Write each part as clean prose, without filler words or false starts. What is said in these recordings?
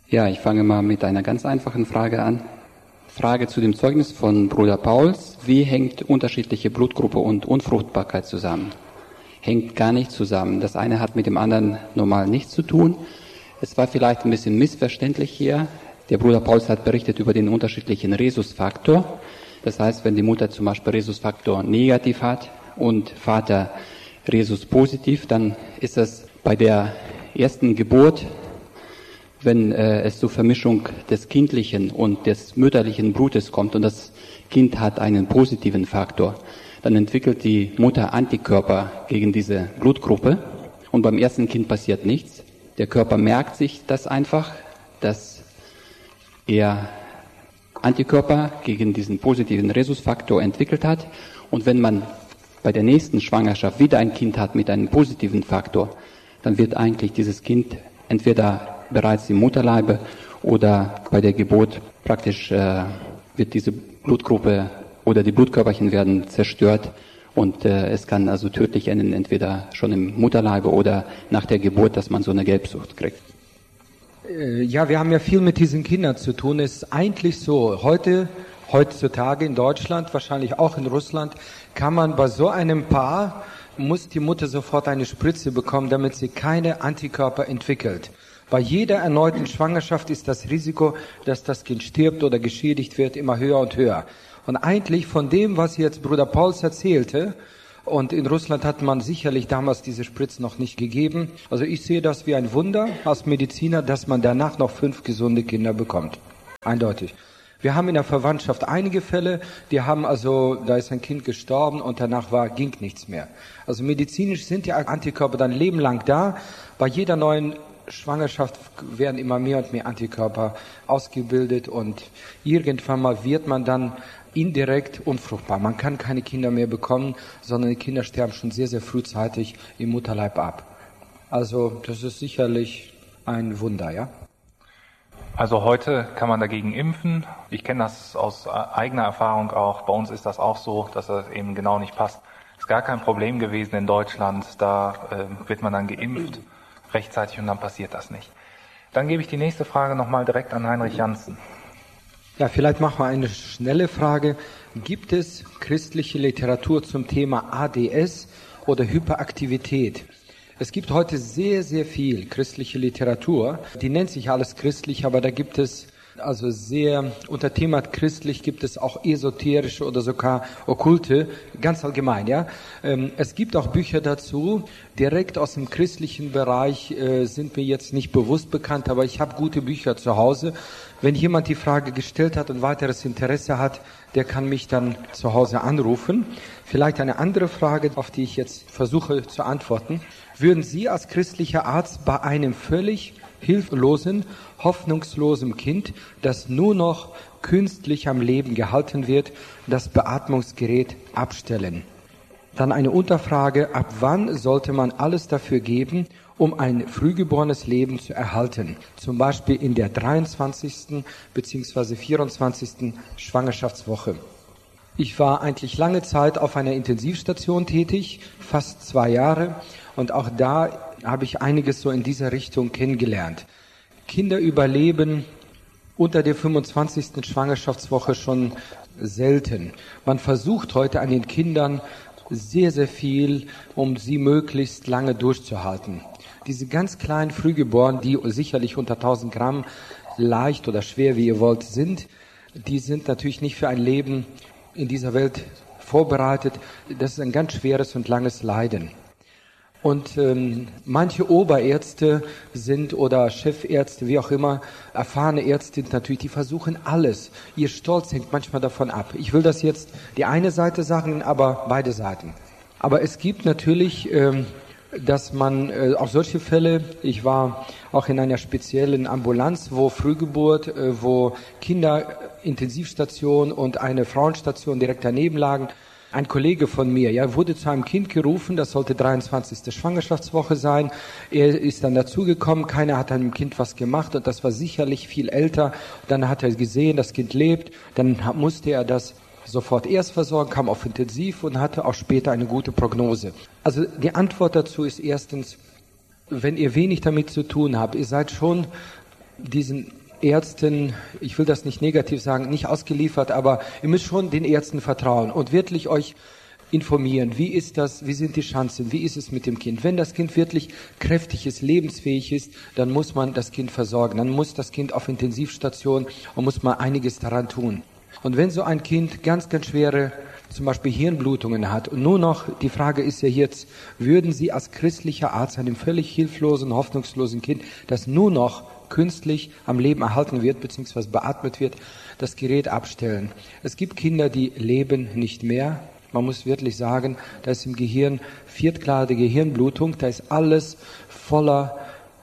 Ja, ich fange mal mit einer ganz einfachen Frage an. Frage zu dem Zeugnis von Bruder Pauls. Wie hängt unterschiedliche Blutgruppe und Unfruchtbarkeit zusammen? Hängt gar nicht zusammen. Das eine hat mit dem anderen normal nichts zu tun. Es war vielleicht ein bisschen missverständlich hier. Der Bruder Pauls hat berichtet über den unterschiedlichen Rhesusfaktor. Das heißt, wenn die Mutter zum Beispiel Rhesusfaktor negativ hat und Vater Rhesus positiv, dann ist das bei der ersten Geburt, wenn es zur Vermischung des kindlichen und des mütterlichen Blutes kommt und das Kind hat einen positiven Faktor, dann entwickelt die Mutter Antikörper gegen diese Blutgruppe und beim ersten Kind passiert nichts. Der Körper merkt sich das einfach, dass er Antikörper gegen diesen positiven Rhesusfaktor entwickelt hat und wenn man bei der nächsten Schwangerschaft wieder ein Kind hat mit einem positiven Faktor, dann wird eigentlich dieses Kind entweder bereits im Mutterleibe oder bei der Geburt praktisch wird diese Blutgruppe oder die Blutkörperchen werden zerstört und es kann also tödlich enden, entweder schon im Mutterleibe oder nach der Geburt, dass man so eine Gelbsucht kriegt. Ja, wir haben ja viel mit diesen Kindern zu tun. Es ist eigentlich so, heutzutage in Deutschland, wahrscheinlich auch in Russland, kann man bei so einem Paar, muss die Mutter sofort eine Spritze bekommen, damit sie keine Antikörper entwickelt. Bei jeder erneuten Schwangerschaft ist das Risiko, dass das Kind stirbt oder geschädigt wird, immer höher und höher. Und eigentlich von dem, was jetzt Bruder Pauls erzählte, und in Russland hat man sicherlich damals diese Spritzen noch nicht gegeben. Also ich sehe das wie ein Wunder als Mediziner, dass man danach noch 5 gesunde Kinder bekommt. Eindeutig. Wir haben in der Verwandtschaft einige Fälle, da ist ein Kind gestorben und danach ging nichts mehr. Also medizinisch sind die Antikörper dann lebenlang da. Bei jeder neuen Schwangerschaft werden immer mehr und mehr Antikörper ausgebildet und irgendwann mal wird man dann indirekt unfruchtbar. Man kann keine Kinder mehr bekommen, sondern die Kinder sterben schon sehr, sehr frühzeitig im Mutterleib ab. Also das ist sicherlich ein Wunder, ja? Also heute kann man dagegen impfen. Ich kenne das aus eigener Erfahrung auch. Bei uns ist das auch so, dass das eben genau nicht passt. Ist gar kein Problem gewesen in Deutschland. Da wird man dann geimpft rechtzeitig und dann passiert das nicht. Dann gebe ich die nächste Frage nochmal direkt an Heinrich Janssen. Ja, vielleicht machen wir eine schnelle Frage. Gibt es christliche Literatur zum Thema ADS oder Hyperaktivität? Es gibt heute sehr, sehr viel christliche Literatur. Die nennt sich alles christlich, aber da gibt es also unter Thema christlich gibt es auch esoterische oder sogar okkulte, ganz allgemein, ja. Es gibt auch Bücher dazu, direkt aus dem christlichen Bereich sind mir jetzt nicht bewusst bekannt, aber ich habe gute Bücher zu Hause. Wenn jemand die Frage gestellt hat und weiteres Interesse hat, der kann mich dann zu Hause anrufen. Vielleicht eine andere Frage, auf die ich jetzt versuche zu antworten. Würden Sie als christlicher Arzt bei einem völlig hilflosen, hoffnungslosen Kind, das nur noch künstlich am Leben gehalten wird, das Beatmungsgerät abstellen? Dann eine Unterfrage, ab wann sollte man alles dafür geben, um ein frühgeborenes Leben zu erhalten? Zum Beispiel in der 23. bzw. 24. Schwangerschaftswoche. Ich war eigentlich lange Zeit auf einer Intensivstation tätig, fast 2 Jahre, und auch da habe ich einiges so in dieser Richtung kennengelernt. Kinder überleben unter der 25. Schwangerschaftswoche schon selten. Man versucht heute an den Kindern sehr, sehr viel, um sie möglichst lange durchzuhalten. Diese ganz kleinen Frühgeborenen, die sicherlich unter 1000 Gramm leicht oder schwer, wie ihr wollt, sind, die sind natürlich nicht für ein Leben in dieser Welt vorbereitet. Das ist ein ganz schweres und langes Leiden. Und manche Oberärzte sind oder Chefärzte, wie auch immer, erfahrene Ärzte natürlich, die versuchen alles. Ihr Stolz hängt manchmal davon ab. Ich will das jetzt die eine Seite sagen, aber beide Seiten. Aber es gibt natürlich, dass man auch solche Fälle, ich war auch in einer speziellen Ambulanz, wo Frühgeburt, wo Kinderintensivstation und eine Frauenstation direkt daneben lagen. Ein Kollege von mir, wurde zu einem Kind gerufen, das sollte 23. Schwangerschaftswoche sein. Er ist dann dazugekommen, keiner hat an dem Kind was gemacht und das war sicherlich viel älter. Dann hat er gesehen, das Kind lebt, dann musste er das sofort erst versorgen, kam auf Intensiv und hatte auch später eine gute Prognose. Also die Antwort dazu ist erstens, wenn ihr wenig damit zu tun habt, ihr seid schon diesen Ärzten, ich will das nicht negativ sagen, nicht ausgeliefert, aber ihr müsst schon den Ärzten vertrauen und wirklich euch informieren. Wie ist das? Wie sind die Chancen? Wie ist es mit dem Kind? Wenn das Kind wirklich kräftig ist, lebensfähig ist, dann muss man das Kind versorgen. Dann muss das Kind auf Intensivstation und muss man einiges daran tun. Und wenn so ein Kind ganz, ganz schwere, zum Beispiel Hirnblutungen hat und nur noch, die Frage ist ja jetzt, würden Sie als christlicher Arzt einem völlig hilflosen, hoffnungslosen Kind, das nur noch künstlich am Leben erhalten wird, beziehungsweise beatmet wird, das Gerät abstellen? Es gibt Kinder, die leben nicht mehr. Man muss wirklich sagen, da ist im Gehirn viertgradige Hirnblutung, da ist alles voller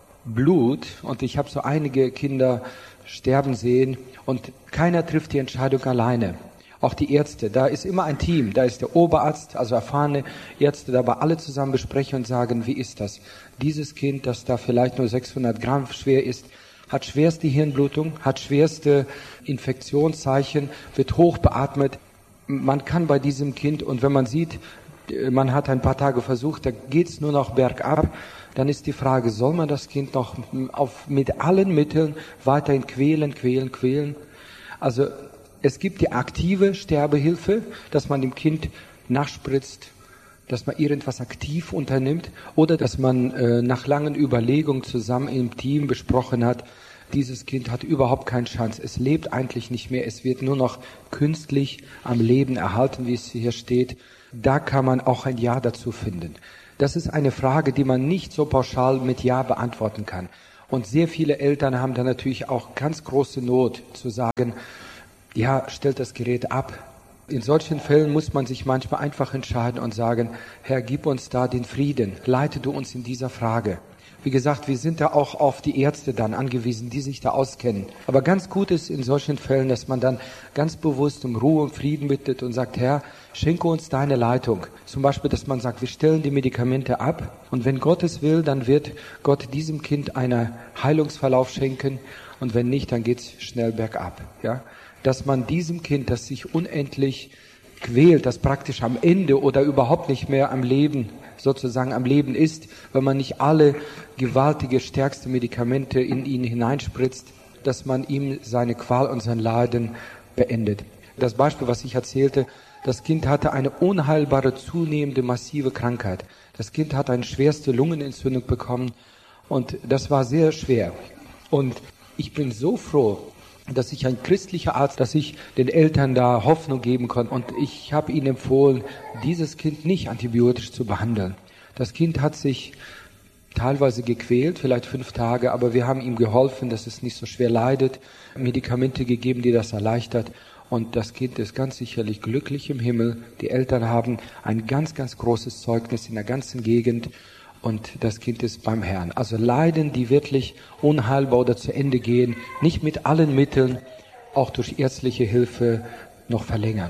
Blut und ich habe so einige Kinder sterben sehen und keiner trifft die Entscheidung alleine. Auch die Ärzte, da ist immer ein Team, da ist der Oberarzt, also erfahrene Ärzte, dabei alle zusammen besprechen und sagen, wie ist das? Dieses Kind, das da vielleicht nur 600 Gramm schwer ist, hat schwerste Hirnblutung, hat schwerste Infektionszeichen, wird hoch beatmet. Man kann bei diesem Kind, und wenn man sieht, man hat ein paar Tage versucht, da geht's nur noch bergab, dann ist die Frage, soll man das Kind noch mit allen Mitteln weiterhin quälen? Also es gibt die aktive Sterbehilfe, dass man dem Kind nachspritzt, dass man irgendwas aktiv unternimmt oder dass man nach langen Überlegungen zusammen im Team besprochen hat, dieses Kind hat überhaupt keine Chance. Es lebt eigentlich nicht mehr. Es wird nur noch künstlich am Leben erhalten, wie es hier steht. Da kann man auch ein Ja dazu finden. Das ist eine Frage, die man nicht so pauschal mit Ja beantworten kann. Und sehr viele Eltern haben da natürlich auch ganz große Not zu sagen, ja, stellt das Gerät ab. In solchen Fällen muss man sich manchmal einfach entscheiden und sagen, Herr, gib uns da den Frieden. Leite du uns in dieser Frage. Wie gesagt, wir sind da auch auf die Ärzte dann angewiesen, die sich da auskennen. Aber ganz gut ist in solchen Fällen, dass man dann ganz bewusst um Ruhe und Frieden bittet und sagt, Herr, schenke uns deine Leitung. Zum Beispiel, dass man sagt, wir stellen die Medikamente ab und wenn Gott es will, dann wird Gott diesem Kind einen Heilungsverlauf schenken und wenn nicht, dann geht's schnell bergab. Ja? Dass man diesem Kind, das sich unendlich quält, das praktisch am Ende oder überhaupt nicht mehr am Leben ist, wenn man nicht alle gewaltige, stärkste Medikamente in ihn hineinspritzt, dass man ihm seine Qual und sein Leiden beendet. Das Beispiel, was ich erzählte, das Kind hatte eine unheilbare, zunehmende, massive Krankheit. Das Kind hat eine schwerste Lungenentzündung bekommen und das war sehr schwer. Und ich bin so froh, dass ich ein christlicher Arzt, dass ich den Eltern da Hoffnung geben konnte. Und ich habe ihnen empfohlen, dieses Kind nicht antibiotisch zu behandeln. Das Kind hat sich teilweise gequält, vielleicht 5 Tage, aber wir haben ihm geholfen, dass es nicht so schwer leidet, Medikamente gegeben, die das erleichtert. Und das Kind ist ganz sicherlich glücklich im Himmel. Die Eltern haben ein ganz, ganz großes Zeugnis in der ganzen Gegend. Und das Kind ist beim Herrn. Also Leiden, die wirklich unheilbar oder zu Ende gehen, nicht mit allen Mitteln, auch durch ärztliche Hilfe noch verlängern.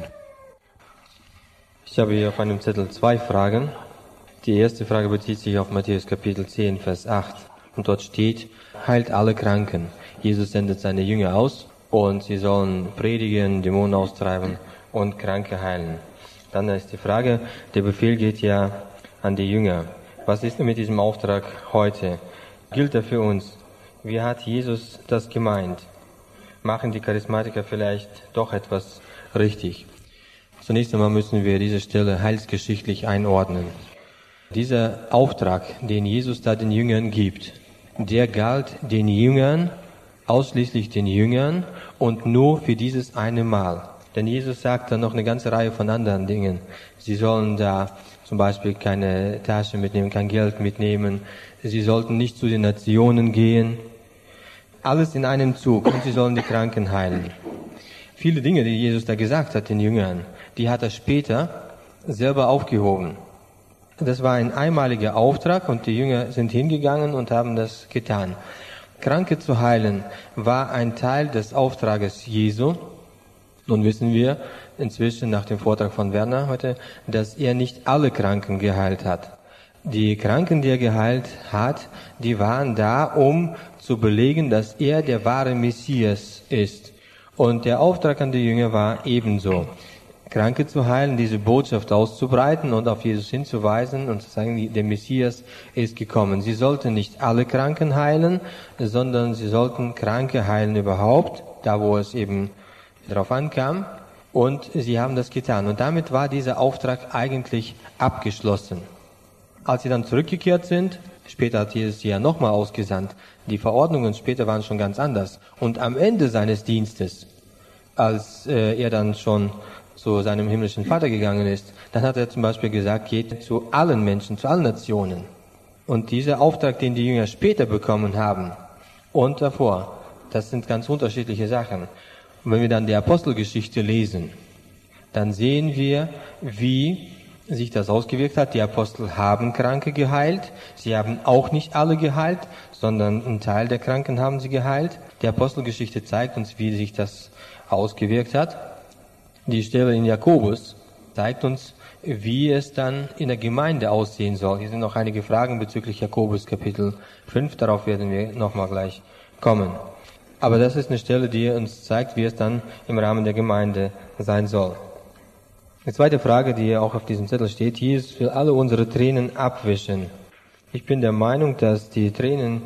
Ich habe hier auf einem Zettel 2 Fragen. Die erste Frage bezieht sich auf Matthäus Kapitel 10, Vers 8. Und dort steht, heilt alle Kranken. Jesus sendet seine Jünger aus und sie sollen predigen, Dämonen austreiben und Kranke heilen. Dann ist die Frage, der Befehl geht ja an die Jünger. Was ist mit diesem Auftrag heute? Gilt er für uns? Wie hat Jesus das gemeint? Machen die Charismatiker vielleicht doch etwas richtig? Zunächst einmal müssen wir diese Stelle heilsgeschichtlich einordnen. Dieser Auftrag, den Jesus da den Jüngern gibt, der galt den Jüngern, ausschließlich den Jüngern und nur für dieses eine Mal. Denn Jesus sagt dann noch eine ganze Reihe von anderen Dingen. Sie sollen da zum Beispiel keine Tasche mitnehmen, kein Geld mitnehmen. Sie sollten nicht zu den Nationen gehen. Alles in einem Zug und sie sollen die Kranken heilen. Viele Dinge, die Jesus da gesagt hat den Jüngern, die hat er später selber aufgehoben. Das war ein einmaliger Auftrag und die Jünger sind hingegangen und haben das getan. Kranke zu heilen war ein Teil des Auftrages Jesu. Nun wissen wir inzwischen nach dem Vortrag von Werner heute, dass er nicht alle Kranken geheilt hat. Die Kranken, die er geheilt hat, die waren da, um zu belegen, dass er der wahre Messias ist. Und der Auftrag an die Jünger war ebenso. Kranke zu heilen, diese Botschaft auszubreiten und auf Jesus hinzuweisen und zu sagen, der Messias ist gekommen. Sie sollten nicht alle Kranken heilen, sondern sie sollten Kranke heilen überhaupt, da wo es eben darauf ankam. Und sie haben das getan. Und damit war dieser Auftrag eigentlich abgeschlossen. Als sie dann zurückgekehrt sind, später hat Jesus sie ja nochmal ausgesandt, die Verordnungen später waren schon ganz anders. Und am Ende seines Dienstes, als er dann schon zu seinem himmlischen Vater gegangen ist, dann hat er zum Beispiel gesagt, geht zu allen Menschen, zu allen Nationen. Und dieser Auftrag, den die Jünger später bekommen haben und davor, das sind ganz unterschiedliche Sachen. Und wenn wir dann die Apostelgeschichte lesen, dann sehen wir, wie sich das ausgewirkt hat. Die Apostel haben Kranke geheilt. Sie haben auch nicht alle geheilt, sondern einen Teil der Kranken haben sie geheilt. Die Apostelgeschichte zeigt uns, wie sich das ausgewirkt hat. Die Stelle in Jakobus zeigt uns, wie es dann in der Gemeinde aussehen soll. Hier sind noch einige Fragen bezüglich Jakobus Kapitel 5. Darauf werden wir nochmal gleich kommen. Aber das ist eine Stelle, die uns zeigt, wie es dann im Rahmen der Gemeinde sein soll. Die zweite Frage, die auch auf diesem Zettel steht, Jesus will alle unsere Tränen abwischen. Ich bin der Meinung, dass die Tränen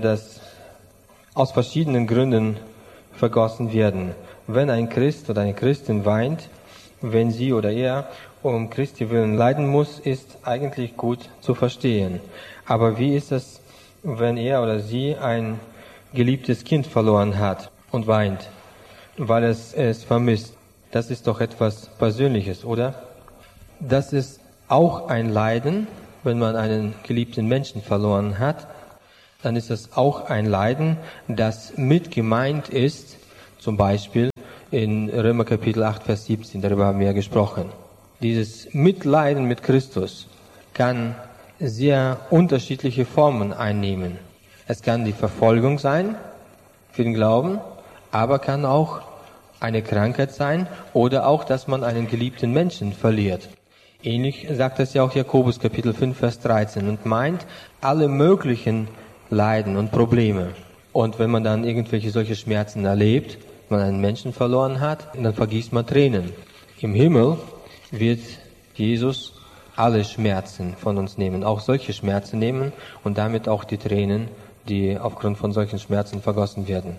aus verschiedenen Gründen vergossen werden. Wenn ein Christ oder eine Christin weint, wenn sie oder er um Christi willen leiden muss, ist eigentlich gut zu verstehen. Aber wie ist es, wenn er oder sie ein geliebtes Kind verloren hat und weint, weil es vermisst? Das ist doch etwas Persönliches, oder? Das ist auch ein Leiden, wenn man einen geliebten Menschen verloren hat. Dann ist es auch ein Leiden, das mit gemeint ist, zum Beispiel in Römer Kapitel 8, Vers 17, darüber haben wir ja gesprochen. Dieses Mitleiden mit Christus kann sehr unterschiedliche Formen einnehmen. Es kann die Verfolgung sein für den Glauben, aber kann auch eine Krankheit sein oder auch, dass man einen geliebten Menschen verliert. Ähnlich sagt es ja auch Jakobus Kapitel 5, Vers 13 und meint alle möglichen Leiden und Probleme. Und wenn man dann irgendwelche solche Schmerzen erlebt, wenn man einen Menschen verloren hat, dann vergießt man Tränen. Im Himmel wird Jesus alle Schmerzen von uns nehmen, auch solche Schmerzen nehmen und damit auch die Tränen, die aufgrund von solchen Schmerzen vergossen werden.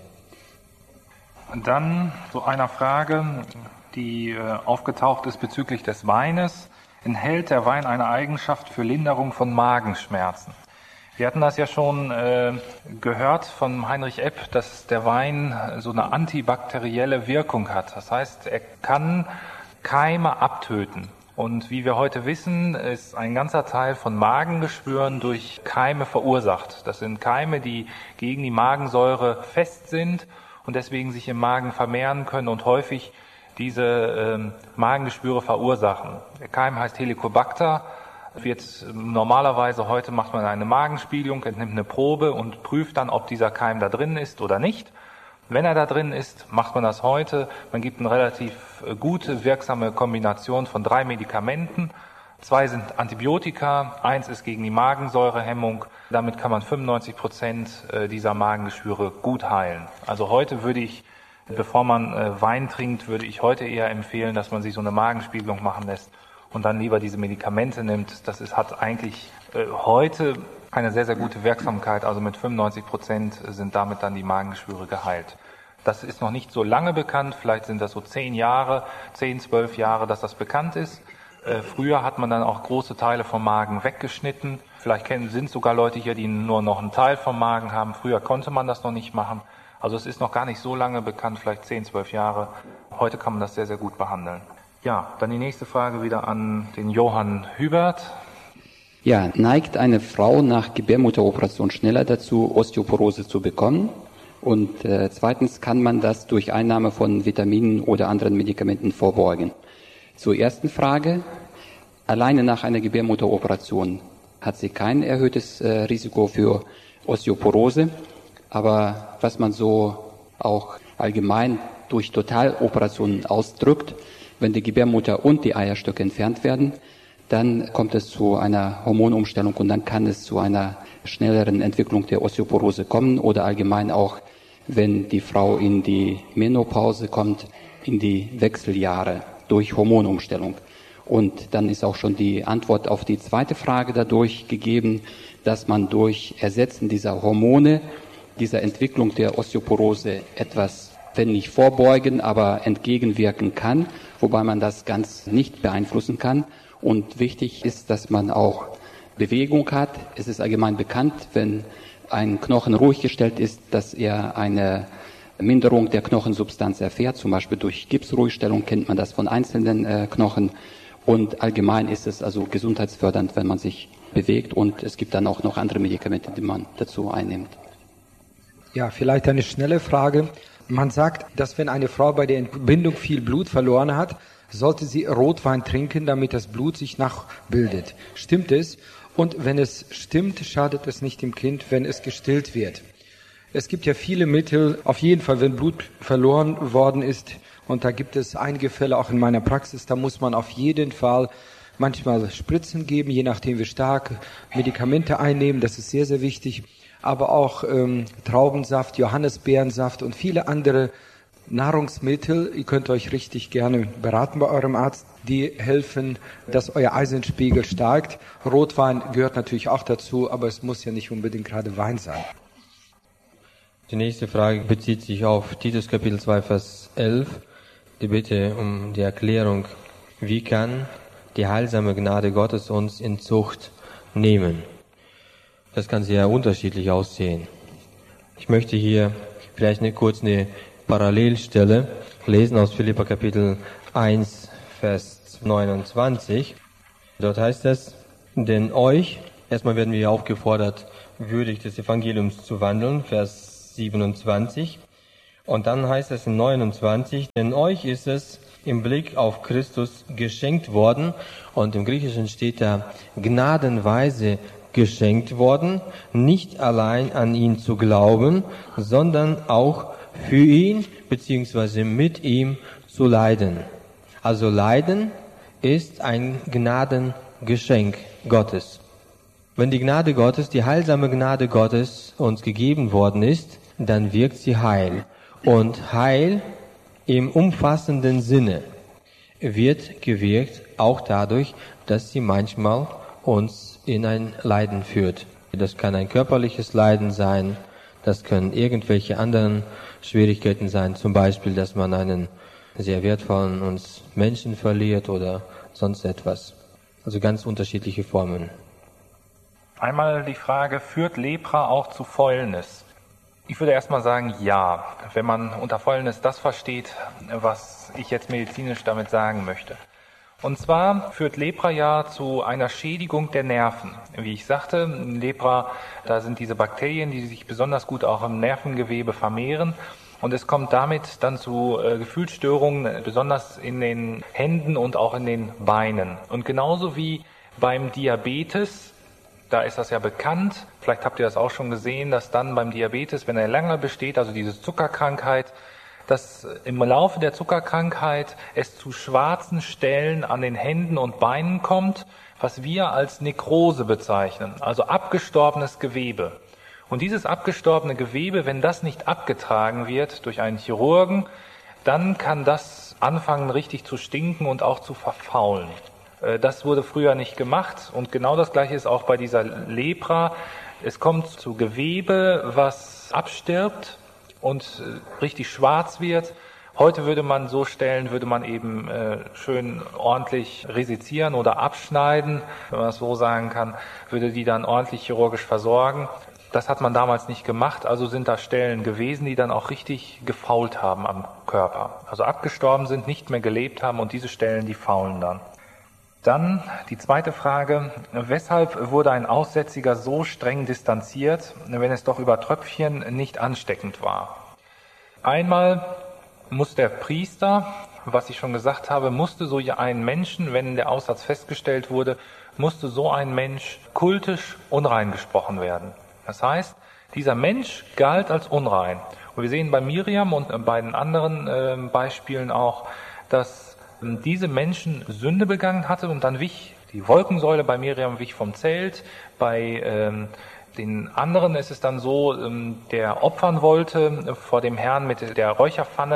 Dann zu einer Frage, die aufgetaucht ist bezüglich des Weines. Enthält der Wein eine Eigenschaft für Linderung von Magenschmerzen? Wir hatten das ja schon gehört von Heinrich Epp, dass der Wein so eine antibakterielle Wirkung hat. Das heißt, er kann Keime abtöten. Und wie wir heute wissen, ist ein ganzer Teil von Magengeschwüren durch Keime verursacht. Das sind Keime, die gegen die Magensäure fest sind und deswegen sich im Magen vermehren können und häufig diese Magengeschwüre verursachen. Der Keim heißt Helicobacter, normalerweise heute macht man eine Magenspiegelung, entnimmt eine Probe und prüft dann, ob dieser Keim da drin ist oder nicht. Wenn er da drin ist, macht man das heute. Man gibt eine relativ gute, wirksame Kombination von 3 Medikamenten. 2 sind Antibiotika, 1 ist gegen die Magensäurehemmung. Damit kann man 95% dieser Magengeschwüre gut heilen. Also heute würde ich, bevor man Wein trinkt, würde ich heute eher empfehlen, dass man sich so eine Magenspiegelung machen lässt und dann lieber diese Medikamente nimmt. Das hat eigentlich heute eine sehr, sehr gute Wirksamkeit. Also mit 95% sind damit dann die Magengeschwüre geheilt. Das ist noch nicht so lange bekannt. Vielleicht sind das so 10, 12 Jahre, dass das bekannt ist. Früher hat man dann auch große Teile vom Magen weggeschnitten. Vielleicht sind sogar Leute hier, die nur noch einen Teil vom Magen haben. Früher konnte man das noch nicht machen. Also es ist noch gar nicht so lange bekannt, vielleicht 10, 12 Jahre. Heute kann man das sehr, sehr gut behandeln. Ja, dann die nächste Frage wieder an den Johann Hubert. Ja, neigt eine Frau nach Gebärmutteroperation schneller dazu, Osteoporose zu bekommen? Und zweitens, kann man das durch Einnahme von Vitaminen oder anderen Medikamenten vorbeugen? Zur ersten Frage. Alleine nach einer Gebärmutteroperation hat sie kein erhöhtes Risiko für Osteoporose. Aber was man so auch allgemein durch Totaloperationen ausdrückt, wenn die Gebärmutter und die Eierstöcke entfernt werden, dann kommt es zu einer Hormonumstellung und dann kann es zu einer schnelleren Entwicklung der Osteoporose kommen oder allgemein auch, wenn die Frau in die Menopause kommt, in die Wechseljahre. durch Hormonumstellung. Und dann ist auch schon die Antwort auf die zweite Frage dadurch gegeben, dass man durch Ersetzen dieser Hormone, dieser Entwicklung der Osteoporose etwas, wenn nicht vorbeugen, aber entgegenwirken kann, wobei man das ganz nicht beeinflussen kann. Und wichtig ist, dass man auch Bewegung hat. Es ist allgemein bekannt, wenn ein Knochen ruhig gestellt ist, dass er eine Minderung der Knochensubstanz erfährt. Zum Beispiel durch Gipsruhigstellung kennt man das von einzelnen Knochen. Und allgemein ist es also gesundheitsfördernd, wenn man sich bewegt. Und es gibt dann auch noch andere Medikamente, die man dazu einnimmt. Ja, vielleicht eine schnelle Frage. Man sagt, dass wenn eine Frau bei der Entbindung viel Blut verloren hat, sollte sie Rotwein trinken, damit das Blut sich nachbildet. Stimmt es? Und wenn es stimmt, schadet es nicht dem Kind, wenn es gestillt wird. Es gibt ja viele Mittel, auf jeden Fall, wenn Blut verloren worden ist, und da gibt es einige Fälle auch in meiner Praxis, da muss man auf jeden Fall manchmal Spritzen geben, je nachdem wie stark Medikamente einnehmen, das ist sehr, sehr wichtig. Aber auch Traubensaft, Johannisbeerensaft und viele andere Nahrungsmittel, ihr könnt euch richtig gerne beraten bei eurem Arzt, die helfen, dass euer Eisenspiegel steigt. Rotwein gehört natürlich auch dazu, aber es muss ja nicht unbedingt gerade Wein sein. Die nächste Frage bezieht sich auf Titus Kapitel 2, Vers 11. Die Bitte um die Erklärung, wie kann die heilsame Gnade Gottes uns in Zucht nehmen? Das kann sehr unterschiedlich aussehen. Ich möchte hier vielleicht kurz eine Parallelstelle lesen aus Philipper Kapitel 1, Vers 29. Dort heißt es, denn euch, erstmal werden wir aufgefordert, würdig des Evangeliums zu wandeln, Vers 27. Und dann heißt es in 29, denn euch ist es im Blick auf Christus geschenkt worden, und im Griechischen steht da gnadenweise geschenkt worden, nicht allein an ihn zu glauben, sondern auch für ihn bzw. mit ihm zu leiden. Also Leiden ist ein Gnadengeschenk Gottes. Wenn die Gnade Gottes, die heilsame Gnade Gottes uns gegeben worden ist, dann wirkt sie Heil. Und Heil im umfassenden Sinne wird gewirkt auch dadurch, dass sie manchmal uns in ein Leiden führt. Das kann ein körperliches Leiden sein, das können irgendwelche anderen Schwierigkeiten sein, zum Beispiel, dass man einen sehr wertvollen uns Menschen verliert oder sonst etwas. Also ganz unterschiedliche Formen. Einmal die Frage, führt Lepra auch zu Fäulnis? Ich würde erstmal sagen, ja, wenn man unter Fäulnis das versteht, was ich jetzt medizinisch damit sagen möchte. Und zwar führt Lepra ja zu einer Schädigung der Nerven. Wie ich sagte, Lepra, da sind diese Bakterien, die sich besonders gut auch im Nervengewebe vermehren. Und es kommt damit dann zu Gefühlsstörungen, besonders in den Händen und auch in den Beinen. Und genauso wie beim Diabetes, da ist das ja bekannt, vielleicht habt ihr das auch schon gesehen, dass dann beim Diabetes, wenn er lange besteht, also diese Zuckerkrankheit, dass im Laufe der Zuckerkrankheit es zu schwarzen Stellen an den Händen und Beinen kommt, was wir als Nekrose bezeichnen, also abgestorbenes Gewebe. Und dieses abgestorbene Gewebe, wenn das nicht abgetragen wird durch einen Chirurgen, dann kann das anfangen richtig zu stinken und auch zu verfaulen. Das wurde früher nicht gemacht und genau das Gleiche ist auch bei dieser Lepra. Es kommt zu Gewebe, was abstirbt und richtig schwarz wird. Heute würde man so stellen, würde man eben schön ordentlich resizieren oder abschneiden, wenn man das so sagen kann, würde die dann ordentlich chirurgisch versorgen. Das hat man damals nicht gemacht, also sind da Stellen gewesen, die dann auch richtig gefault haben am Körper. Also abgestorben sind, nicht mehr gelebt haben und diese Stellen, die faulen dann. Dann die zweite Frage, weshalb wurde ein Aussätziger so streng distanziert, wenn es doch über Tröpfchen nicht ansteckend war? Einmal muss der Priester, was ich schon gesagt habe, musste so einen Menschen, wenn der Aussatz festgestellt wurde, musste so ein Mensch kultisch unrein gesprochen werden. Das heißt, dieser Mensch galt als unrein. Und wir sehen bei Miriam und bei den anderen Beispielen auch, dass diese Menschen Sünde begangen hatte und dann wich die Wolkensäule, bei Miriam wich vom Zelt, bei den anderen ist es dann so, der opfern wollte vor dem Herrn mit der Räucherpfanne,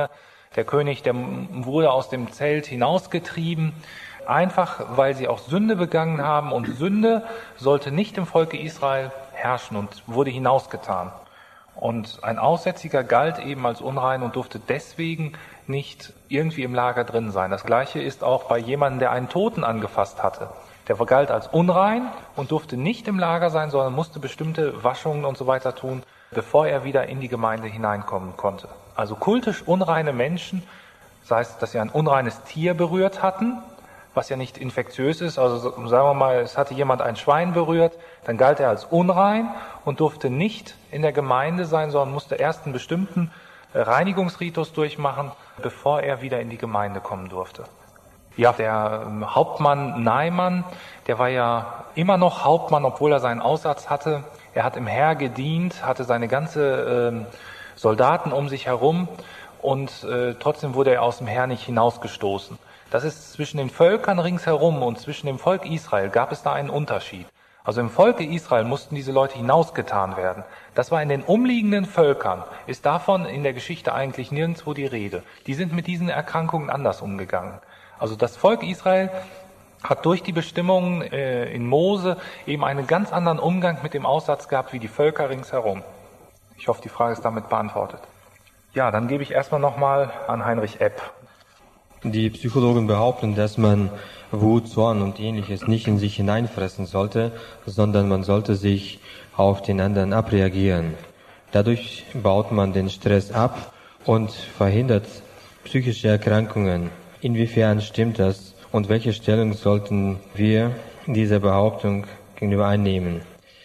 Der König, der wurde aus dem Zelt hinausgetrieben, einfach weil sie auch Sünde begangen haben. Und Sünde sollte nicht im Volke Israel herrschen und wurde hinausgetan. Und ein Aussätziger galt eben als unrein und durfte deswegen nicht irgendwie im Lager drin sein. Das Gleiche ist auch bei jemandem, der einen Toten angefasst hatte. Der galt als unrein und durfte nicht im Lager sein, sondern musste bestimmte Waschungen und so weiter tun, bevor er wieder in die Gemeinde hineinkommen konnte. Also kultisch unreine Menschen, sei es, dass sie ein unreines Tier berührt hatten, was ja nicht infektiös ist, also sagen wir mal, es hatte jemand ein Schwein berührt, dann galt er als unrein und durfte nicht in der Gemeinde sein, sondern musste erst einen bestimmten Reinigungsritus durchmachen, bevor er wieder in die Gemeinde kommen durfte. Ja, der Hauptmann Naaman, der war ja immer noch Hauptmann, obwohl er seinen Aussatz hatte. Er hat im Heer gedient, hatte seine ganze Soldaten um sich herum und trotzdem wurde er aus dem Heer nicht hinausgestoßen. Das ist zwischen den Völkern ringsherum und zwischen dem Volk Israel gab es da einen Unterschied. Also im Volke Israel mussten diese Leute hinausgetan werden. Das war in den umliegenden Völkern, ist davon in der Geschichte eigentlich nirgendwo die Rede. Die sind mit diesen Erkrankungen anders umgegangen. Also das Volk Israel hat durch die Bestimmungen in Mose eben einen ganz anderen Umgang mit dem Aussatz gehabt wie die Völker ringsherum. Ich hoffe, die Frage ist damit beantwortet. Ja, dann gebe ich erstmal nochmal an Heinrich Epp. Die Psychologen behaupten, dass man Wut, Zorn und Ähnliches nicht in sich hineinfressen sollte, sondern man sollte sich auf den anderen abreagieren. Dadurch baut man den Stress ab und verhindert psychische Erkrankungen. Inwiefern stimmt das und welche Stellung sollten wir dieser Behauptung gegenüber einnehmen?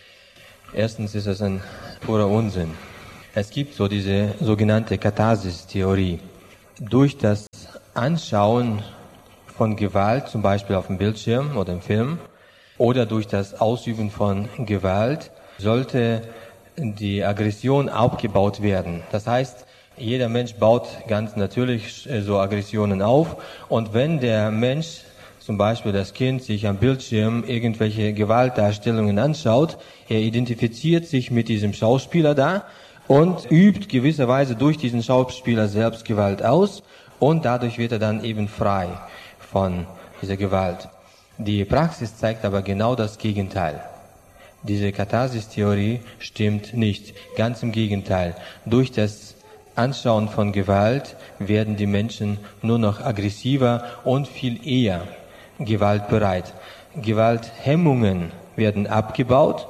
Erstens ist es ein purer Unsinn. Es gibt so diese sogenannte Katharsis-Theorie. Durch das Anschauen von Gewalt, zum Beispiel auf dem Bildschirm oder im Film, oder durch das Ausüben von Gewalt, sollte die Aggression aufgebaut werden. Das heißt, jeder Mensch baut ganz natürlich so Aggressionen auf, und wenn der Mensch, zum Beispiel das Kind, sich am Bildschirm irgendwelche Gewaltdarstellungen anschaut, er identifiziert sich mit diesem Schauspieler da und übt gewisserweise durch diesen Schauspieler selbst Gewalt aus, und dadurch wird er dann eben frei von dieser Gewalt. Die Praxis zeigt aber genau das Gegenteil. Diese Katharsis-Theorie stimmt nicht. Ganz im Gegenteil. Durch das Anschauen von Gewalt werden die Menschen nur noch aggressiver und viel eher gewaltbereit. Gewalthemmungen werden abgebaut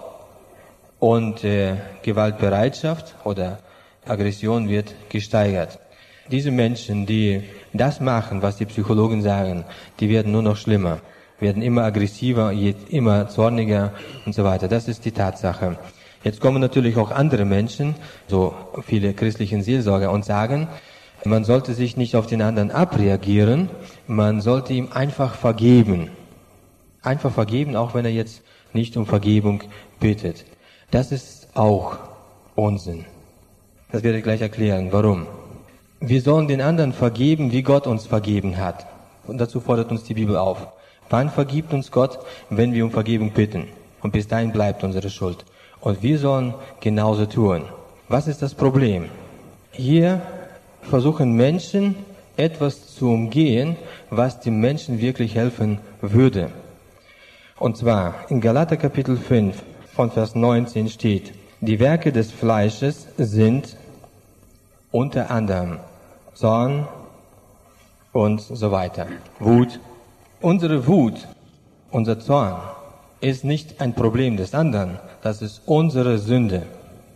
und Gewaltbereitschaft oder Aggression wird gesteigert. Diese Menschen, die das machen, was die Psychologen sagen, die werden nur noch schlimmer, werden immer aggressiver, immer zorniger und so weiter. Das ist die Tatsache. Jetzt kommen natürlich auch andere Menschen, so viele christlichen Seelsorger, und sagen, man sollte sich nicht auf den anderen abreagieren, man sollte ihm einfach vergeben. Einfach vergeben, auch wenn er jetzt nicht um Vergebung bittet. Das ist auch Unsinn. Das werde ich gleich erklären. Warum? Wir sollen den anderen vergeben, wie Gott uns vergeben hat. Und dazu fordert uns die Bibel auf. Wann vergibt uns Gott? Wenn wir um Vergebung bitten. Und bis dahin bleibt unsere Schuld. Und wir sollen genauso tun. Was ist das Problem? Hier versuchen Menschen, etwas zu umgehen, was dem Menschen wirklich helfen würde. Und zwar in Galater Kapitel 5 von Vers 19 steht: Die Werke des Fleisches sind unter anderem Zorn und so weiter. Wut. Unsere Wut, unser Zorn ist nicht ein Problem des anderen, das ist unsere Sünde.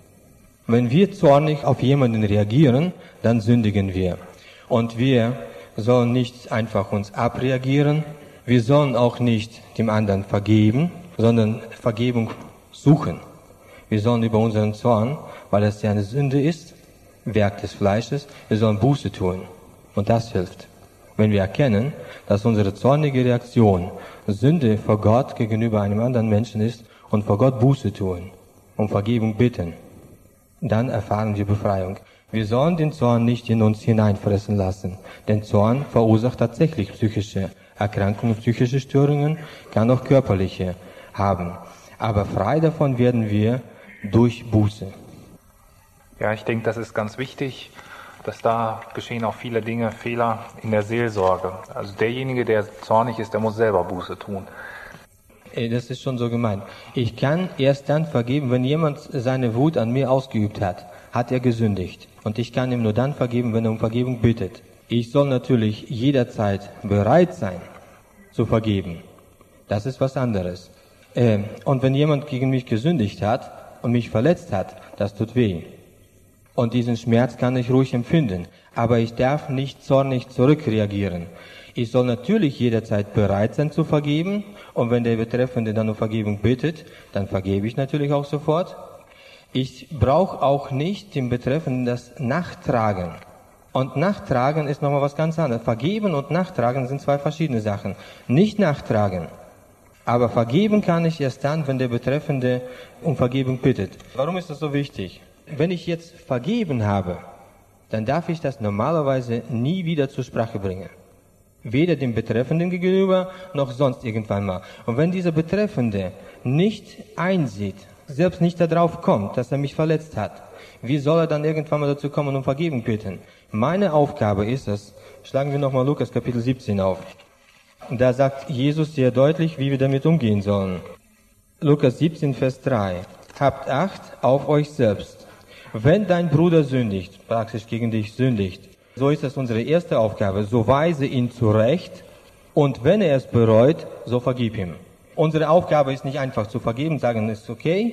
Wenn wir zornig auf jemanden reagieren, dann sündigen wir. Und wir sollen nicht einfach uns abreagieren, wir sollen auch nicht dem anderen vergeben, sondern Vergebung suchen. Wir sollen über unseren Zorn, weil es ja eine Sünde ist, Werk des Fleisches, wir sollen Buße tun. Und das hilft. Wenn wir erkennen, dass unsere zornige Reaktion Sünde vor Gott gegenüber einem anderen Menschen ist und vor Gott Buße tun, um Vergebung bitten, dann erfahren wir Befreiung. Wir sollen den Zorn nicht in uns hineinfressen lassen, denn Zorn verursacht tatsächlich psychische Erkrankungen, psychische Störungen, kann auch körperliche haben. Aber frei davon werden wir durch Buße. Ja, ich denke, das ist ganz wichtig, dass da geschehen auch viele Dinge, Fehler in der Seelsorge. Also derjenige, der zornig ist, der muss selber Buße tun. Das ist schon so gemeint. Ich kann erst dann vergeben, wenn jemand seine Wut an mir ausgeübt hat er gesündigt. Und ich kann ihm nur dann vergeben, wenn er um Vergebung bittet. Ich soll natürlich jederzeit bereit sein, zu vergeben. Das ist was anderes. Und wenn jemand gegen mich gesündigt hat und mich verletzt hat, das tut weh. Und diesen Schmerz kann ich ruhig empfinden. Aber ich darf nicht zornig zurückreagieren. Ich soll natürlich jederzeit bereit sein zu vergeben. Und wenn der Betreffende dann um Vergebung bittet, dann vergebe ich natürlich auch sofort. Ich brauche auch nicht dem Betreffenden das Nachtragen. Und Nachtragen ist nochmal was ganz anderes. Vergeben und Nachtragen sind zwei verschiedene Sachen. Nicht nachtragen. Aber vergeben kann ich erst dann, wenn der Betreffende um Vergebung bittet. Warum ist das so wichtig? Wenn ich jetzt vergeben habe, dann darf ich das normalerweise nie wieder zur Sprache bringen. Weder dem Betreffenden gegenüber, noch sonst irgendwann mal. Und wenn dieser Betreffende nicht einsieht, selbst nicht darauf kommt, dass er mich verletzt hat, wie soll er dann irgendwann mal dazu kommen und um Vergebung bitten? Meine Aufgabe ist es, schlagen wir nochmal Lukas Kapitel 17 auf. Da sagt Jesus sehr deutlich, wie wir damit umgehen sollen. Lukas 17, Vers 3. Habt Acht auf euch selbst. Wenn dein Bruder sündigt, praktisch gegen dich sündigt, so ist das unsere erste Aufgabe, so weise ihn zurecht und wenn er es bereut, so vergib ihm. Unsere Aufgabe ist nicht einfach zu vergeben, sagen, ist okay.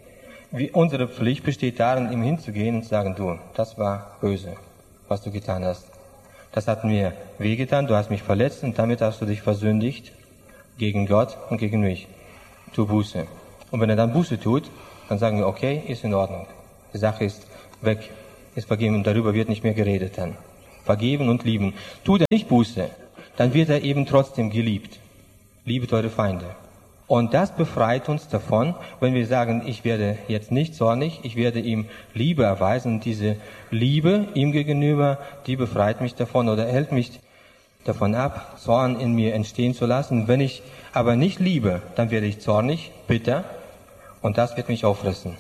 Unsere Pflicht besteht darin, ihm hinzugehen und zu sagen, du, das war böse, was du getan hast. Das hat mir wehgetan, du hast mich verletzt und damit hast du dich versündigt gegen Gott und gegen mich. Tu Buße. Und wenn er dann Buße tut, dann sagen wir, okay, ist in Ordnung. Die Sache ist weg, ist vergeben und darüber wird nicht mehr geredet dann. Vergeben und lieben. Tut er nicht Buße, dann wird er eben trotzdem geliebt. Liebet eure Feinde. Und das befreit uns davon, wenn wir sagen, ich werde jetzt nicht zornig, ich werde ihm Liebe erweisen. Und diese Liebe ihm gegenüber, die befreit mich davon oder hält mich davon ab, Zorn in mir entstehen zu lassen. Wenn ich aber nicht liebe, dann werde ich zornig, bitter und das wird mich auffressen.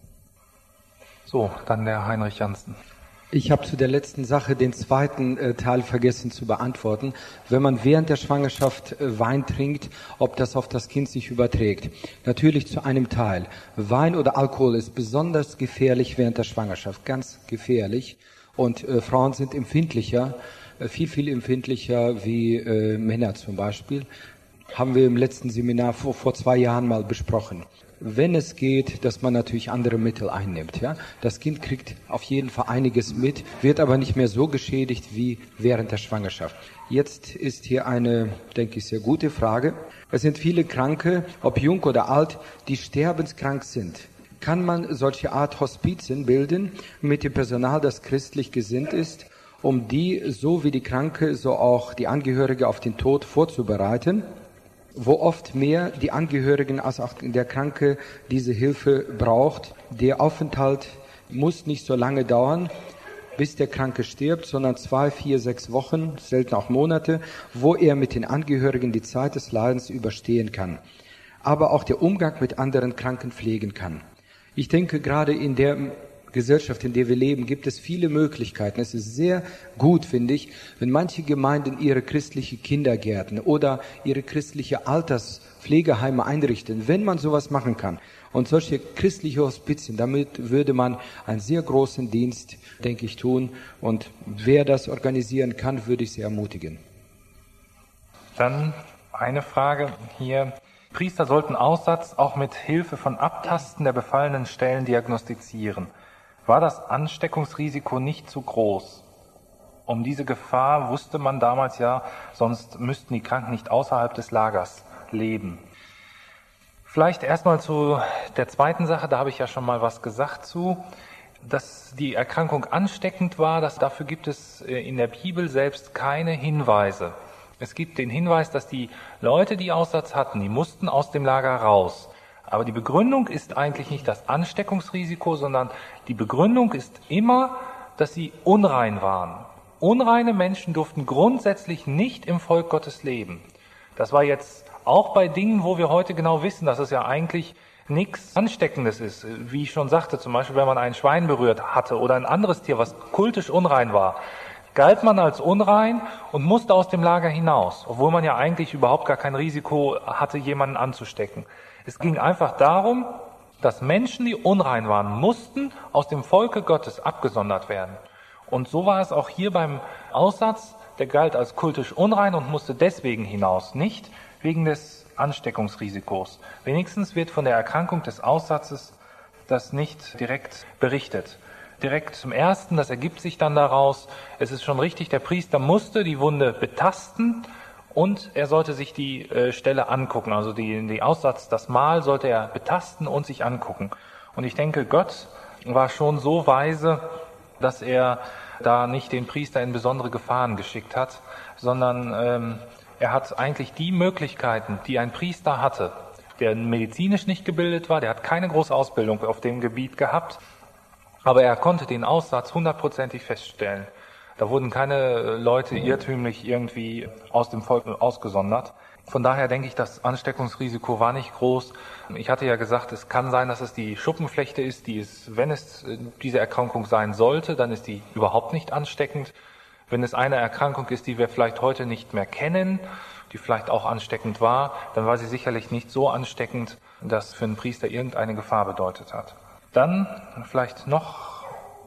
So, dann der Heinrich Janssen. Ich habe zu der letzten Sache den zweiten Teil vergessen zu beantworten. Wenn man während der Schwangerschaft Wein trinkt, ob das auf das Kind sich überträgt. Natürlich zu einem Teil. Wein oder Alkohol ist besonders gefährlich während der Schwangerschaft, ganz gefährlich. Und Frauen sind empfindlicher, viel empfindlicher wie Männer zum Beispiel. Haben wir im letzten Seminar vor 2 Jahren mal besprochen. Wenn es geht, dass man natürlich andere Mittel einnimmt. Ja? Das Kind kriegt auf jeden Fall einiges mit, wird aber nicht mehr so geschädigt wie während der Schwangerschaft. Jetzt ist hier eine, denke ich, sehr gute Frage. Es sind viele Kranke, ob jung oder alt, die sterbenskrank sind. Kann man solche Art Hospizien bilden mit dem Personal, das christlich gesinnt ist, um die, so wie die Kranke, so auch die Angehörige auf den Tod vorzubereiten? Wo oft mehr die Angehörigen als auch der Kranke diese Hilfe braucht. Der Aufenthalt muss nicht so lange dauern, bis der Kranke stirbt, sondern 2, 4, 6 Wochen, selten auch Monate, wo er mit den Angehörigen die Zeit des Leidens überstehen kann. Aber auch der Umgang mit anderen Kranken pflegen kann. Ich denke, gerade in der Gesellschaft, in der wir leben, gibt es viele Möglichkeiten. Es ist sehr gut, finde ich, wenn manche Gemeinden ihre christliche Kindergärten oder ihre christliche Alterspflegeheime einrichten, wenn man sowas machen kann. Und solche christliche Hospizien, damit würde man einen sehr großen Dienst, denke ich, tun. Und wer das organisieren kann, würde ich sehr ermutigen. Dann eine Frage hier. Priester sollten Aussatz auch mit Hilfe von Abtasten der befallenen Stellen diagnostizieren. War das Ansteckungsrisiko nicht zu groß? Um diese Gefahr wusste man damals ja, sonst müssten die Kranken nicht außerhalb des Lagers leben. Vielleicht erstmal zu der zweiten Sache, da habe ich ja schon mal was gesagt zu, dass die Erkrankung ansteckend war, dafür gibt es in der Bibel selbst keine Hinweise. Es gibt den Hinweis, dass die Leute, die Aussatz hatten, die mussten aus dem Lager raus. Aber die Begründung ist eigentlich nicht das Ansteckungsrisiko, sondern die Begründung ist immer, dass sie unrein waren. Unreine Menschen durften grundsätzlich nicht im Volk Gottes leben. Das war jetzt auch bei Dingen, wo wir heute genau wissen, dass es ja eigentlich nichts Ansteckendes ist. Wie ich schon sagte, zum Beispiel, wenn man ein Schwein berührt hatte oder ein anderes Tier, was kultisch unrein war, galt man als unrein und musste aus dem Lager hinaus, obwohl man ja eigentlich überhaupt gar kein Risiko hatte, jemanden anzustecken. Es ging einfach darum, dass Menschen, die unrein waren, mussten aus dem Volke Gottes abgesondert werden. Und so war es auch hier beim Aussatz, der galt als kultisch unrein und musste deswegen hinaus, nicht wegen des Ansteckungsrisikos. Wenigstens wird von der Erkrankung des Aussatzes das nicht direkt berichtet. Direkt zum Ersten, das ergibt sich dann daraus, es ist schon richtig, der Priester musste die Wunde betasten und er sollte sich die Stelle angucken, also die Aussatz, das Mal sollte er betasten und sich angucken. Und ich denke, Gott war schon so weise, dass er da nicht den Priester in besondere Gefahren geschickt hat, sondern er hat eigentlich die Möglichkeiten, die ein Priester hatte, der medizinisch nicht gebildet war, der hat keine große Ausbildung auf dem Gebiet gehabt, aber er konnte den Aussatz 100%ig feststellen. Da wurden keine Leute irrtümlich irgendwie aus dem Volk ausgesondert. Von daher denke ich, das Ansteckungsrisiko war nicht groß. Ich hatte ja gesagt, es kann sein, dass es die Schuppenflechte ist, die es, wenn es diese Erkrankung sein sollte, dann ist die überhaupt nicht ansteckend. Wenn es eine Erkrankung ist, die wir vielleicht heute nicht mehr kennen, die vielleicht auch ansteckend war, dann war sie sicherlich nicht so ansteckend, dass für einen Priester irgendeine Gefahr bedeutet hat. Dann vielleicht noch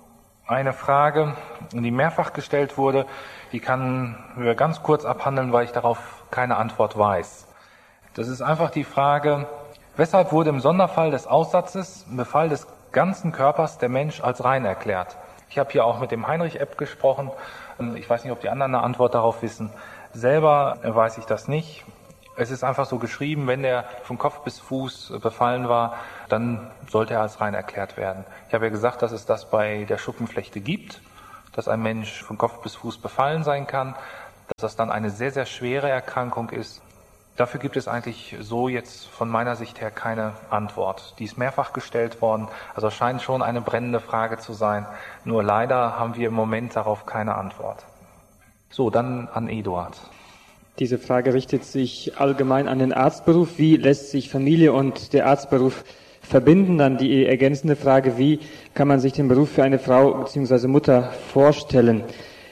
eine Frage, die mehrfach gestellt wurde, die kann wir ganz kurz abhandeln, weil ich darauf keine Antwort weiß. Das ist einfach die Frage, weshalb wurde im Sonderfall des Aussatzes, im Befall des ganzen Körpers, der Mensch als rein erklärt? Ich habe hier auch mit dem Heinrich-Epp gesprochen. Ich weiß nicht, ob die anderen eine Antwort darauf wissen. Selber weiß ich das nicht. Es ist einfach so geschrieben, wenn er von Kopf bis Fuß befallen war, dann sollte er als rein erklärt werden. Ich habe ja gesagt, dass es das bei der Schuppenflechte gibt, dass ein Mensch von Kopf bis Fuß befallen sein kann, dass das dann eine sehr, sehr schwere Erkrankung ist. Dafür gibt es eigentlich so jetzt von meiner Sicht her keine Antwort. Die ist mehrfach gestellt worden, also scheint schon eine brennende Frage zu sein. Nur leider haben wir im Moment darauf keine Antwort. So, dann an Eduard. Diese Frage richtet sich allgemein an den Arztberuf. Wie lässt sich Familie und der Arztberuf verbinden? Dann die ergänzende Frage, wie kann man sich den Beruf für eine Frau bzw. Mutter vorstellen?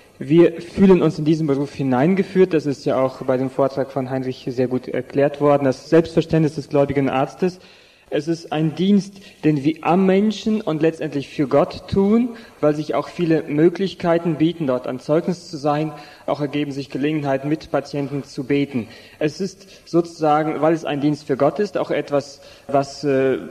Wir fühlen uns in diesen Beruf hineingeführt. Das ist ja auch bei dem Vortrag von Heinrich sehr gut erklärt worden. Das Selbstverständnis des gläubigen Arztes. Es ist ein Dienst, den wir am Menschen und letztendlich für Gott tun, weil sich auch viele Möglichkeiten bieten, dort ein Zeugnis zu sein. Auch ergeben sich Gelegenheiten, mit Patienten zu beten. Es ist sozusagen, weil es ein Dienst für Gott ist, auch etwas, was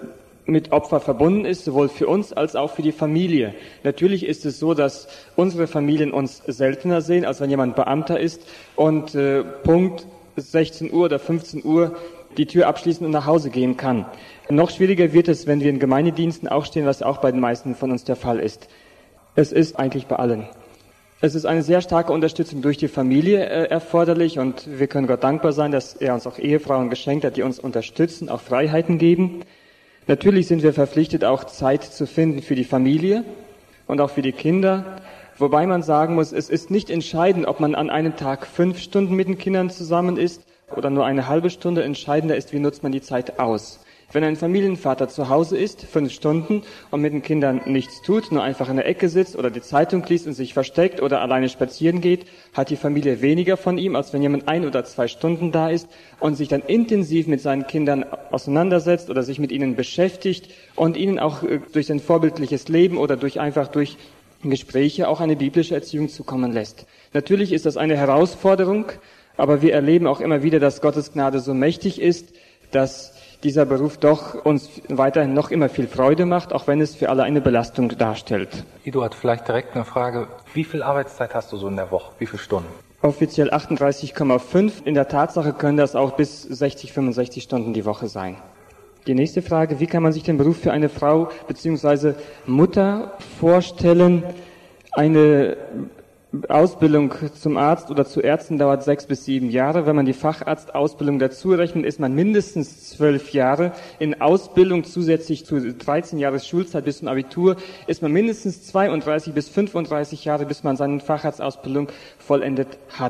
mit Opfer verbunden ist, sowohl für uns als auch für die Familie. Natürlich ist es so, dass unsere Familien uns seltener sehen, als wenn jemand Beamter ist und Punkt 16 Uhr oder 15 Uhr die Tür abschließen und nach Hause gehen kann. Noch schwieriger wird es, wenn wir in Gemeindediensten aufstehen, was auch bei den meisten von uns der Fall ist. Es ist eigentlich bei allen. Es ist eine sehr starke Unterstützung durch die Familie erforderlich und wir können Gott dankbar sein, dass er uns auch Ehefrauen geschenkt hat, die uns unterstützen, auch Freiheiten geben. Natürlich sind wir verpflichtet, auch Zeit zu finden für die Familie und auch für die Kinder. Wobei man sagen muss, es ist nicht entscheidend, ob man an einem Tag 5 Stunden mit den Kindern zusammen ist oder nur eine halbe Stunde. Entscheidender ist, wie nutzt man die Zeit aus. Wenn ein Familienvater zu Hause ist, 5 Stunden und mit den Kindern nichts tut, nur einfach in der Ecke sitzt oder die Zeitung liest und sich versteckt oder alleine spazieren geht, hat die Familie weniger von ihm, als wenn jemand 1 oder 2 Stunden da ist und sich dann intensiv mit seinen Kindern auseinandersetzt oder sich mit ihnen beschäftigt und ihnen auch durch ein vorbildliches Leben oder durch Gespräche auch eine biblische Erziehung zukommen lässt. Natürlich ist das eine Herausforderung, aber wir erleben auch immer wieder, dass Gottes Gnade so mächtig ist, dass dieser Beruf doch uns weiterhin noch immer viel Freude macht, auch wenn es für alle eine Belastung darstellt. Eduard, vielleicht direkt eine Frage. Wie viel Arbeitszeit hast du so in der Woche? Wie viele Stunden? Offiziell 38,5. In der Tatsache können das auch bis 60, 65 Stunden die Woche sein. Die nächste Frage, wie kann man sich den Beruf für eine Frau bzw. Mutter vorstellen? Eine Ausbildung zum Arzt oder zu Ärzten dauert 6 bis 7 Jahre. Wenn man die Facharztausbildung dazu rechnet, ist man mindestens 12 Jahre. In Ausbildung zusätzlich zu 13 Jahres Schulzeit bis zum Abitur ist man mindestens 32 bis 35 Jahre, bis man seine Facharztausbildung vollendet hat.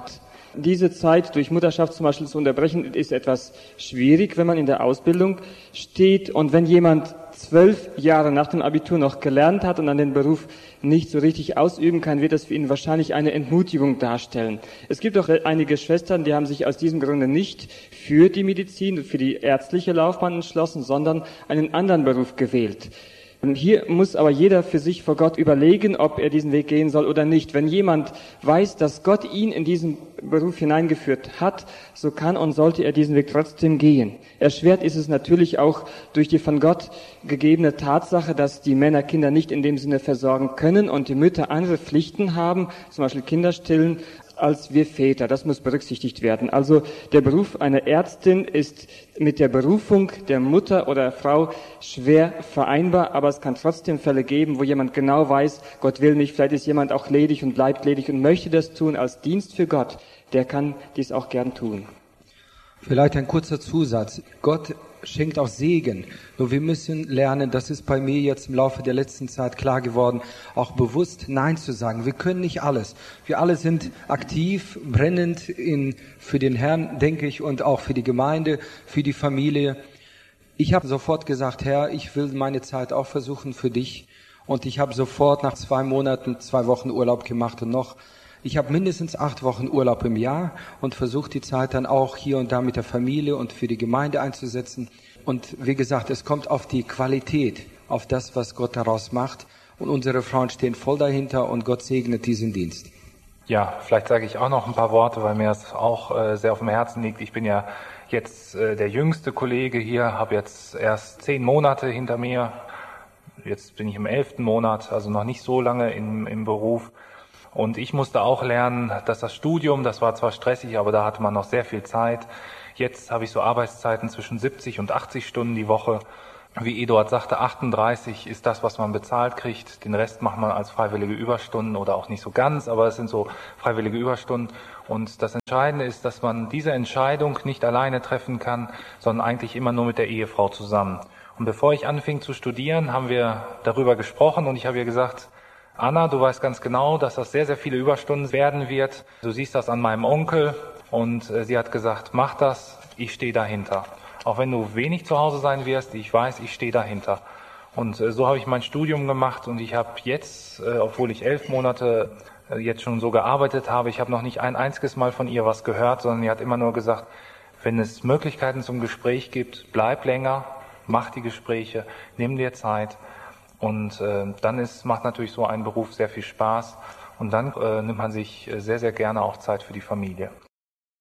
Diese Zeit durch Mutterschaft zum Beispiel zu unterbrechen, ist etwas schwierig, wenn man in der Ausbildung steht. Und wenn jemand 12 Jahre nach dem Abitur noch gelernt hat und dann den Beruf nicht so richtig ausüben kann, wird das für ihn wahrscheinlich eine Entmutigung darstellen. Es gibt auch einige Schwestern, die haben sich aus diesem Grunde nicht für die Medizin, für die ärztliche Laufbahn entschlossen, sondern einen anderen Beruf gewählt. Und hier muss aber jeder für sich vor Gott überlegen, ob er diesen Weg gehen soll oder nicht. Wenn jemand weiß, dass Gott ihn in diesen Beruf hineingeführt hat, so kann und sollte er diesen Weg trotzdem gehen. Erschwert ist es natürlich auch durch die von Gott gegebene Tatsache, dass die Männer Kinder nicht in dem Sinne versorgen können und die Mütter andere Pflichten haben, zum Beispiel Kinder stillen, als wir Väter. Das muss berücksichtigt werden. Also der Beruf einer Ärztin ist mit der Berufung der Mutter oder Frau schwer vereinbar, aber es kann trotzdem Fälle geben, wo jemand genau weiß, Gott will nicht, vielleicht ist jemand auch ledig und bleibt ledig und möchte das tun als Dienst für Gott. Der kann dies auch gern tun. Vielleicht ein kurzer Zusatz. Gott schenkt auch Segen. Nur wir müssen lernen, das ist bei mir jetzt im Laufe der letzten Zeit klar geworden, auch bewusst Nein zu sagen. Wir können nicht alles. Wir alle sind aktiv, brennend für den Herrn, denke ich, und auch für die Gemeinde, für die Familie. Ich habe sofort gesagt, Herr, ich will meine Zeit auch versuchen für dich. Und ich habe sofort nach 2 Monaten 2 Wochen Urlaub gemacht und ich habe mindestens 8 Wochen Urlaub im Jahr und versuche die Zeit dann auch hier und da mit der Familie und für die Gemeinde einzusetzen. Und wie gesagt, es kommt auf die Qualität, auf das, was Gott daraus macht. Und unsere Frauen stehen voll dahinter und Gott segnet diesen Dienst. Ja, vielleicht sage ich auch noch ein paar Worte, weil mir das auch sehr auf dem Herzen liegt. Ich bin ja jetzt der jüngste Kollege hier, habe jetzt erst 10 Monate hinter mir. Jetzt bin ich im 11. Monat, also noch nicht so lange im Beruf. Und ich musste auch lernen, dass das Studium, das war zwar stressig, aber da hatte man noch sehr viel Zeit. Jetzt habe ich so Arbeitszeiten zwischen 70 und 80 Stunden die Woche. Wie Eduard sagte, 38 ist das, was man bezahlt kriegt. Den Rest macht man als freiwillige Überstunden oder auch nicht so ganz, aber es sind so freiwillige Überstunden. Und das Entscheidende ist, dass man diese Entscheidung nicht alleine treffen kann, sondern eigentlich immer nur mit der Ehefrau zusammen. Und bevor ich anfing zu studieren, haben wir darüber gesprochen und ich habe ihr gesagt, Anna, du weißt ganz genau, dass das sehr, sehr viele Überstunden werden wird. Du siehst das an meinem Onkel. Und sie hat gesagt, mach das, ich stehe dahinter. Auch wenn du wenig zu Hause sein wirst, ich weiß, ich stehe dahinter. Und so habe ich mein Studium gemacht und ich habe jetzt, obwohl ich 11 Monate jetzt schon so gearbeitet habe, ich habe noch nicht ein einziges Mal von ihr was gehört, sondern sie hat immer nur gesagt, wenn es Möglichkeiten zum Gespräch gibt, bleib länger, mach die Gespräche, nimm dir Zeit. Und dann macht natürlich so ein Beruf sehr viel Spaß und dann nimmt man sich sehr, sehr gerne auch Zeit für die Familie.